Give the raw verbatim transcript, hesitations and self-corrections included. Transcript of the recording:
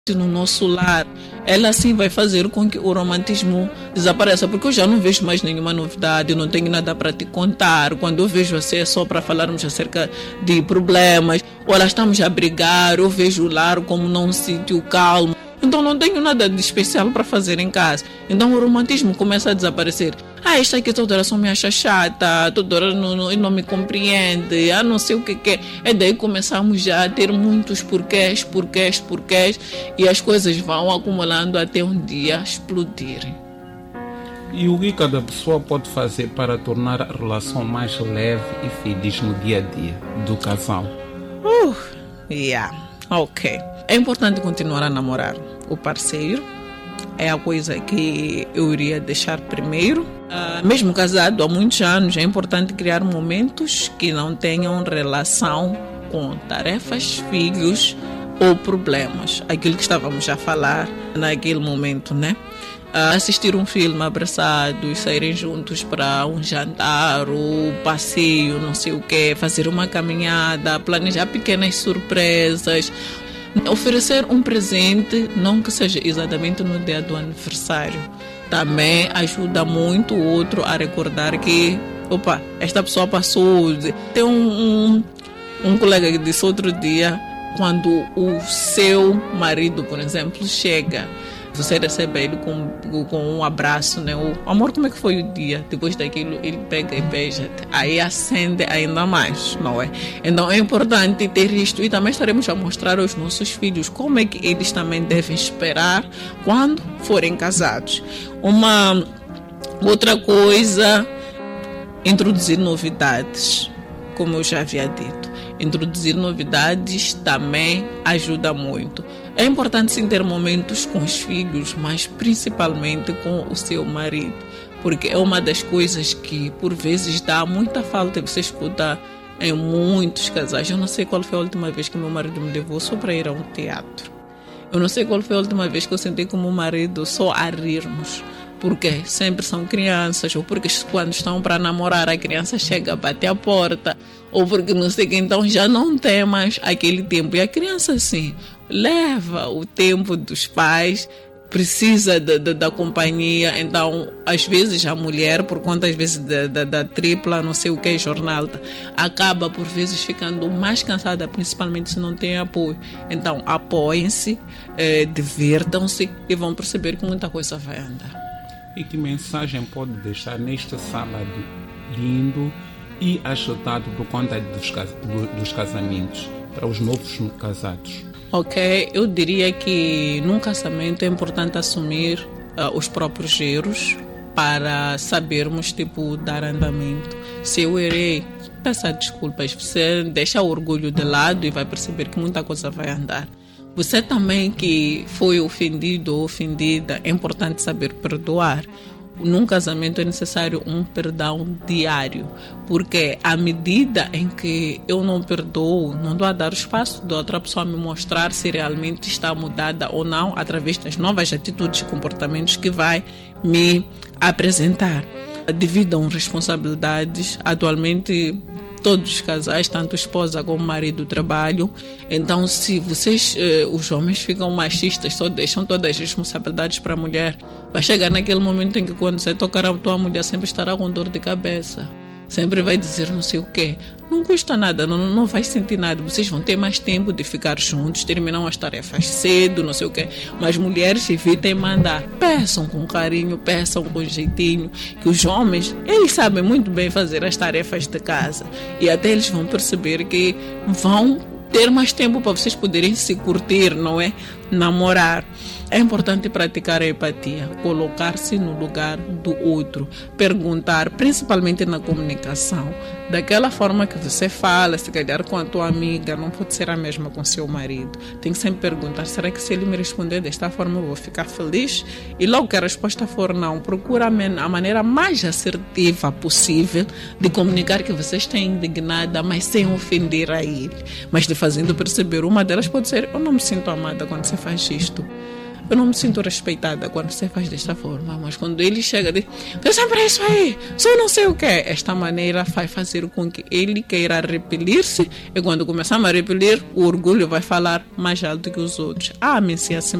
no nosso lar, ela assim vai fazer com que o romantismo desapareça, porque eu já não vejo mais nenhuma novidade, não tenho nada para te contar. Quando eu vejo você é só para falarmos acerca de problemas, ou lá estamos a brigar, eu vejo o lar como não um sítio calmo. Então não tenho nada de especial para fazer em casa. Então o romantismo começa a desaparecer. Ah, esta aqui toda hora só me acha chata, toda hora não, não, não me compreende, ah, não sei o que que é. E daí começamos já a ter muitos porquês, porquês, porquês, e as coisas vão acumulando até um dia explodirem. E o que cada pessoa pode fazer para tornar a relação mais leve e feliz no dia a dia do casal? Uh, yeah, ok. É importante continuar a namorar o parceiro. É a coisa que eu iria deixar primeiro. Uh, mesmo casado há muitos anos, é importante criar momentos que não tenham relação com tarefas, filhos ou problemas. Aquilo que estávamos a falar naquele momento, né? Uh, assistir um filme abraçados, saírem juntos para um jantar ou passeio, não sei o quê, fazer uma caminhada, planejar pequenas surpresas. Oferecer um presente, não que seja exatamente no dia do aniversário, também ajuda muito o outro a recordar que, opa, esta pessoa passou. Tem um, um, um colega que disse outro dia, quando o seu marido, por exemplo, chega, você recebe ele com, com um abraço, né? O amor, como é que foi o dia? Depois daquilo, ele pega e beija-te. Aí acende ainda mais, não é? Então é importante ter isto. E também estaremos a mostrar aos nossos filhos como é que eles também devem esperar quando forem casados. Uma outra coisa, introduzir novidades, como eu já havia dito. Introduzir novidades também ajuda muito. É importante sim ter momentos com os filhos, mas principalmente com o seu marido, porque é uma das coisas que por vezes dá muita falta. Você escuta em muitos casais. Eu não sei qual foi a última vez que meu marido me levou só para ir a um teatro. Eu não sei qual foi a última vez que eu sentei com meu marido só a rirmos. Porque sempre são crianças, ou porque quando estão para namorar a criança chega, bate a porta, ou porque não sei que, então já não tem mais aquele tempo. E a criança sim, leva o tempo dos pais, precisa da, da, da companhia. Então às vezes a mulher, por conta às vezes da, da, da tripla, não sei o que é jornada, acaba por vezes ficando mais cansada, principalmente se não tem apoio. Então apoiem-se, eh, divirtam-se e vão perceber que muita coisa vai andar. E que mensagem pode deixar neste sábado lindo e agitado por conta dos, dos casamentos, para os novos casados? Ok, eu diria que num casamento é importante assumir uh, os próprios erros para sabermos, tipo, dar andamento. Se eu errei, peça desculpas, você deixa o orgulho de lado e vai perceber que muita coisa vai andar. Você também que foi ofendido ou ofendida, é importante saber perdoar. Num casamento é necessário um perdão diário, porque à medida em que eu não perdoo, não dou a dar o espaço da outra pessoa me mostrar se realmente está mudada ou não, através das novas atitudes e comportamentos que vai me apresentar. Dividam responsabilidades. Atualmente todos os casais, tanto esposa como marido, trabalham. Então, se vocês, eh, os homens, ficam machistas, só deixam todas as responsabilidades para a mulher, vai chegar naquele momento em que, quando você tocar a tua mulher, sempre estará com dor de cabeça. Sempre vai dizer não sei o quê. Não custa nada, não, não vai sentir nada. Vocês vão ter mais tempo de ficar juntos, terminam as tarefas cedo, não sei o quê. Mas mulheres, evitem mandar. Peçam com carinho, peçam com jeitinho. Que os homens, eles sabem muito bem fazer as tarefas de casa. E até eles vão perceber que vão ter mais tempo para vocês poderem se curtir, não é? Namorar. É importante praticar a empatia, colocar-se no lugar do outro, perguntar, principalmente na comunicação, daquela forma que você fala, se calhar com a tua amiga, não pode ser a mesma com seu marido. Tem que sempre perguntar, será que se ele me responder desta forma eu vou ficar feliz? E logo que a resposta for não, procura a maneira mais assertiva possível de comunicar que você está indignada, mas sem ofender a ele. Mas de fazendo perceber, uma delas pode ser, eu não me sinto amada quando você faz isto. eu não me sinto respeitada quando você faz desta forma, mas quando ele chega diz, eu sempre isso aí, só não sei o que. Esta maneira vai fazer com que ele queira repelir-se, e quando começar a repelir, o orgulho vai falar mais alto que os outros. Ah, me se assim